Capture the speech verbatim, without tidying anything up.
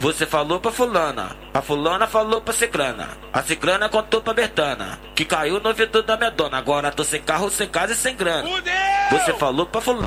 Você falou pra fulana, a fulana falou pra ciclana, a ciclana contou pra Bertana, que caiu no ouvido da minha dona. Agora tô sem carro, sem casa e sem grana. Você falou pra fulana.